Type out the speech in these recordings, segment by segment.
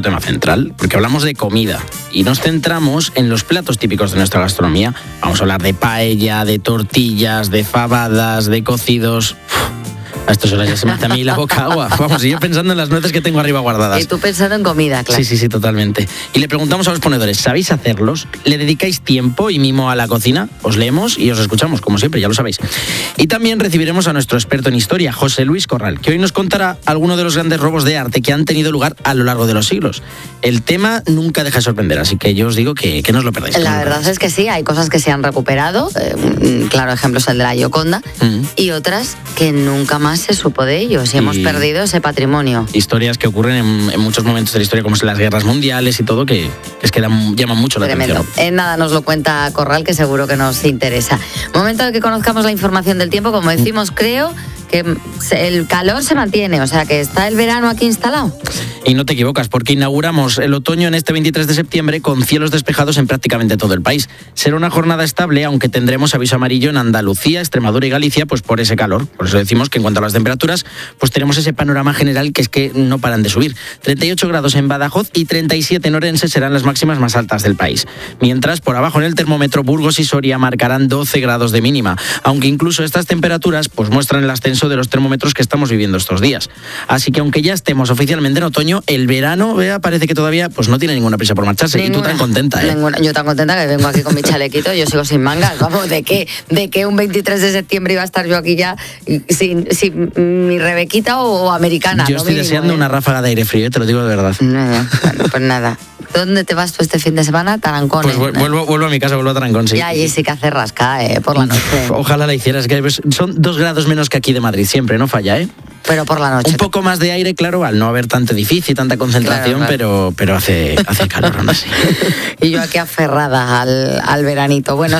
tema central, porque hablamos de comida y nos centramos en los platos típicos de nuestra gastronomía. Vamos a hablar de paella, de tortillas, de fabadas, de cocidos. A estas horas ya se me hace a mí la boca agua. Vamos, y yo pensando en las nueces que tengo arriba guardadas. Y tú pensando en comida, claro. Sí, totalmente. Y le preguntamos a los ponedores, ¿sabéis hacerlos? ¿Le dedicáis tiempo y mimo a la cocina? Os leemos y os escuchamos, como siempre, ya lo sabéis. Y también recibiremos a nuestro experto en historia, José Luis Corral, que hoy nos contará algunos de los grandes robos de arte que han tenido lugar a lo largo de los siglos. El tema nunca deja de sorprender, así que yo os digo que no os lo perdáis. La verdad es que sí, hay cosas que se han recuperado, claro, ejemplo es el de la Gioconda, y otras que nunca más se supo de ellos y hemos perdido ese patrimonio. Historias que ocurren en muchos momentos de la historia, como en las guerras mundiales y todo, que llaman mucho la atención. En nada nos lo cuenta Corral, que seguro que nos interesa. Momento de que conozcamos la información del tiempo, como decimos, creo que el calor se mantiene, o sea que está el verano aquí instalado. Y no te equivocas, porque inauguramos el otoño en este 23 de septiembre con cielos despejados en prácticamente todo el país. Será una jornada estable, aunque tendremos aviso amarillo en Andalucía, Extremadura y Galicia, pues por ese calor. Por eso decimos que en cuanto a las temperaturas, pues tenemos ese panorama general que es que no paran de subir. 38 grados en Badajoz y 37 en Orense serán las máximas más altas del país. Mientras, por abajo en el termómetro, Burgos y Soria marcarán 12 grados de mínima, aunque incluso estas temperaturas pues muestran el ascenso de los termómetros que estamos viviendo estos días. Así que aunque ya estemos oficialmente en otoño, el verano, parece que todavía pues no tiene ninguna prisa por marcharse. Ninguna. Y tú tan contenta, ¿eh? Yo tan contenta que vengo aquí con mi chalequito, yo sigo sin mangas. Vamos, ¿de qué un 23 de septiembre iba a estar yo aquí ya sin mi Rebequita o americana? Yo estoy deseando una ráfaga de aire frío, te lo digo de verdad. Bueno, pues nada. ¿Dónde te vas tú este fin de semana? Tarancón. Pues vuelvo a mi casa, vuelvo a Tarancón, sí. Ya, allí sí que hace rasca, por la noche. Ojalá la hicieras, que son 2 grados menos que aquí de Madrid, siempre, no falla, ¿eh? Pero por la noche. Un poco más de aire, claro, al no haber tanto edificio y tanta concentración, claro. Pero hace calor, aún así. Y yo aquí aferrada al veranito. Bueno,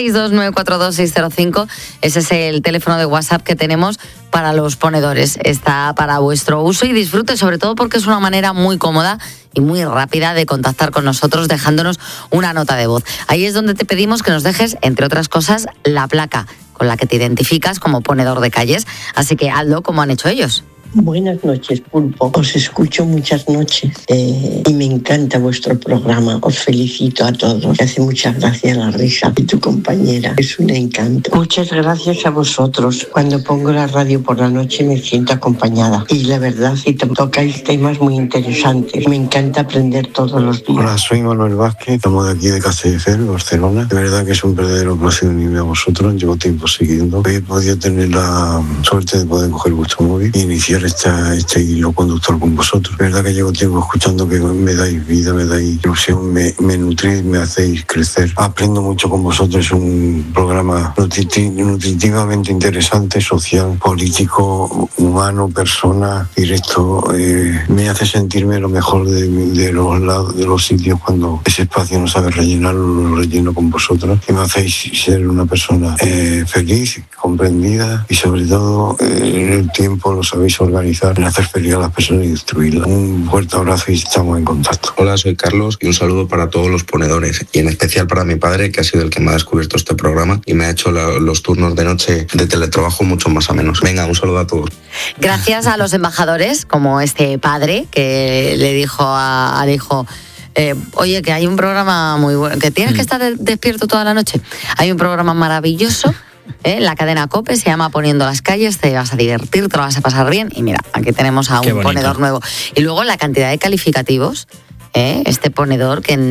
662-942-605, ese es el teléfono de WhatsApp que tenemos para los ponedores. Está para vuestro uso y disfrute, sobre todo porque es una manera muy cómoda y muy rápida de contactar con nosotros dejándonos una nota de voz. Ahí es donde te pedimos que nos dejes, entre otras cosas, la placa con la que te identificas como ponedor de calles. Así que hazlo como han hecho ellos. Buenas noches, Pulpo. Os escucho muchas noches y me encanta vuestro programa. Os felicito a todos. Me hace mucha gracia la risa y tu compañera. Es un encanto. Muchas gracias a vosotros. Cuando pongo la radio por la noche me siento acompañada. Y la verdad, si tocáis temas muy interesantes, me encanta aprender todos los días. Hola, soy Manuel Vázquez. Estamos de aquí de Castelldefels, Barcelona. De verdad que es un verdadero placer unirme a vosotros. Llevo tiempo siguiendo. He podido tener la suerte de poder coger vuestro móvil e iniciar este hilo conductor con vosotros. Es verdad que llevo tiempo escuchando que me dais vida, me dais ilusión, me nutrís, me hacéis crecer. Aprendo mucho con vosotros. Es un programa nutritivamente interesante, social, político, humano, persona, directo. Me hace sentirme lo mejor de los sitios cuando ese espacio no sabe rellenarlo, lo relleno con vosotros y me hacéis ser una persona feliz, comprendida y sobre todo en el tiempo lo sabéis organizar, en hacer feliz a las personas y destruirlas. Un fuerte abrazo y estamos en contacto. Hola, soy Carlos y un saludo para todos los ponedores y en especial para mi padre, que ha sido el que me ha descubierto este programa y me ha hecho los turnos de noche de teletrabajo mucho más amenos. Venga, un saludo a todos. Gracias a los embajadores, como este padre que le dijo al hijo: oye, que hay un programa muy bueno, que tienes que estar despierto toda la noche. Hay un programa maravilloso, la cadena COPE, se llama Poniendo las calles, te vas a divertir, te lo vas a pasar bien. Y mira, aquí tenemos a un ponedor nuevo. Y luego la cantidad de calificativos, este ponedor que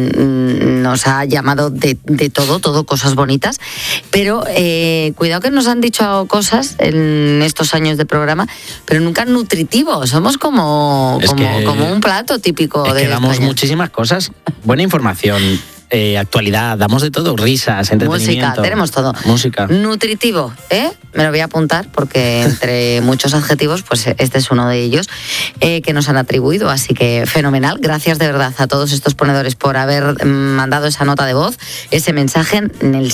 nos ha llamado de todo cosas bonitas, pero cuidado que nos han dicho cosas en estos años de programa, pero nunca nutritivos. Somos como un plato típico de España. Damos muchísimas cosas, buena información, actualidad, damos de todo, risas, entretenimiento. Música, tenemos todo. Música. Nutritivo, me lo voy a apuntar porque entre muchos adjetivos, pues este es uno de ellos que nos han atribuido, así que fenomenal. Gracias de verdad a todos estos ponedores por haber mandado esa nota de voz, ese mensaje en el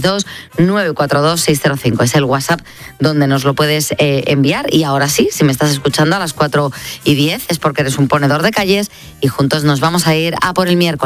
662-942-605. Es el WhatsApp donde nos lo puedes enviar. Y ahora sí, si me estás escuchando a las 4:10 es porque eres un ponedor de calles y juntos nos vamos a ir a por el miércoles.